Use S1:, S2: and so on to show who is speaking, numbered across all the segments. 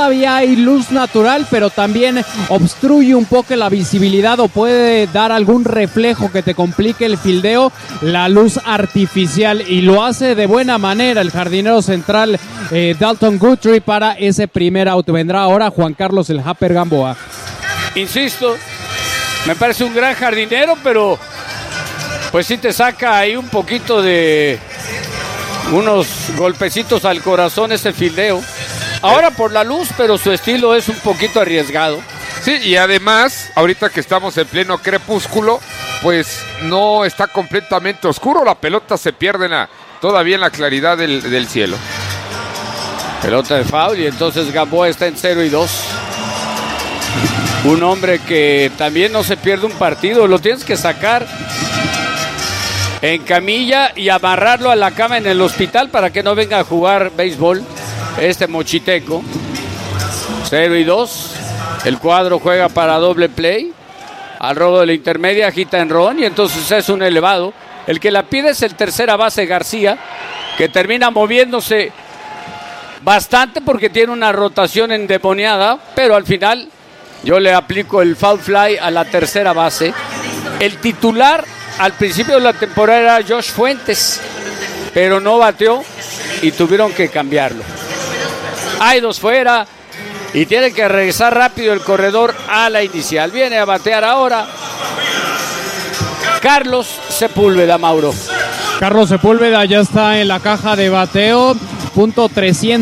S1: todavía hay luz natural, pero también obstruye un poco la visibilidad o puede dar algún reflejo que te complique el fildeo, la luz artificial, y lo hace de buena manera el jardinero central Dalton Guthrie para ese primer out. Vendrá ahora Juan Carlos el Happer Gamboa.
S2: Insisto, me parece un gran jardinero, pero pues sí te saca ahí un poquito de unos golpecitos al corazón ese fildeo. Ahora por la luz, pero su estilo es un poquito arriesgado.
S3: Sí, y además, ahorita que estamos en pleno crepúsculo, pues no está completamente oscuro, la pelota se pierde todavía en la claridad del cielo.
S2: Pelota de foul y entonces Gamboa está en 0-2. Un hombre que también no se pierde un partido, lo tienes que sacar en camilla y amarrarlo a la cama en el hospital para que no venga a jugar béisbol este mochiteco. 0-2. El cuadro juega para doble play. Al robo de la intermedia, agita en ron y entonces es un elevado. El que la pide es el tercera base García, que termina moviéndose bastante porque tiene una rotación endemoniada, pero al final yo le aplico el foul fly a la tercera base. El titular al principio de la temporada era Josh Fuentes, pero no bateó y tuvieron que cambiarlo. Hay dos fuera y tiene que regresar rápido el corredor a la inicial. Viene a batear ahora Carlos Sepúlveda, Mauro.
S1: Carlos Sepúlveda ya está en la caja de bateo. Punto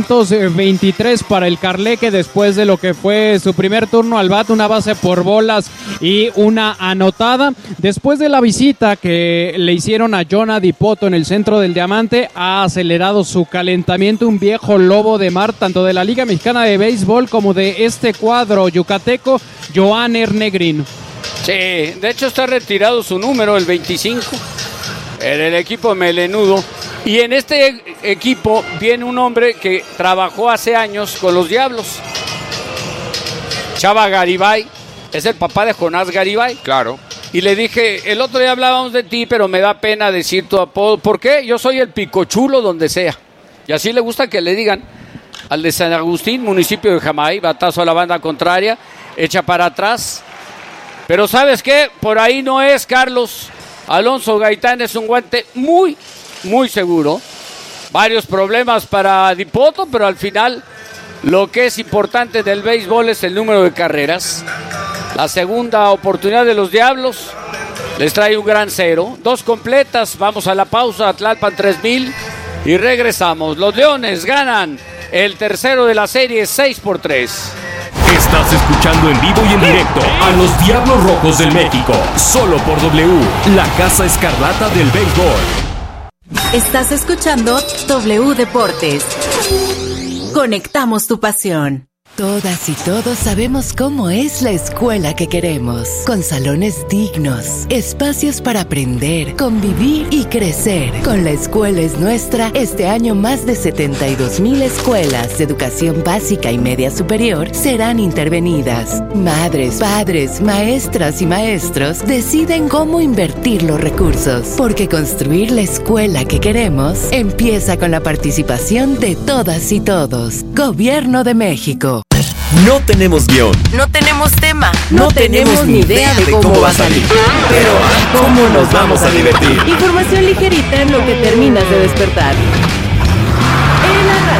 S1: 323 para el Carleque después de lo que fue su primer turno al bat, una base por bolas y una anotada. Después de la visita que le hicieron a Jonah Dipoto en el centro del Diamante, ha acelerado su calentamiento, un viejo lobo de mar, tanto de la Liga Mexicana de Béisbol como de este cuadro yucateco, Johanner Negrín.
S2: Sí, de hecho está retirado su número, el 25, en el equipo melenudo. Y en este equipo viene un hombre que trabajó hace años con los Diablos. Chava Garibay, es el papá de Jonás Garibay.
S3: Claro.
S2: Y le dije, el otro día hablábamos de ti, pero me da pena decir tu apodo. ¿Por qué? Yo soy el picochulo donde sea. Y así le gusta que le digan al de San Agustín, municipio de Jamay, batazo a la banda contraria, echa para atrás. Pero ¿sabes qué? Por ahí no es, Carlos. Alonso Gaitán es un guante muy seguro. Varios problemas para Dipoto, pero al final lo que es importante del béisbol es el número de carreras. La segunda oportunidad de los Diablos les trae un gran 0. 2 completas, vamos a la pausa, Tlalpan 3000 y regresamos. Los Leones ganan el tercero de la serie 6-3.
S4: Estás escuchando en vivo y en directo a los Diablos Rojos del México, solo por W, la Casa Escarlata del Béisbol.
S5: Estás escuchando W Deportes. Conectamos tu pasión. Todas y todos sabemos cómo es la escuela que queremos, con salones dignos, espacios para aprender, convivir y crecer. Con La Escuela es Nuestra, este año más de 72,000 escuelas de educación básica y media superior serán intervenidas. Madres, padres, maestras y maestros deciden cómo invertir los recursos, porque construir la escuela que queremos empieza con la participación de todas y todos. Gobierno de México.
S4: No tenemos guión.
S5: No tenemos tema. No tenemos ni idea de cómo va a salir.
S4: Pero ¿cómo nos vamos a divertir?
S5: Información ligerita en lo que terminas de despertar.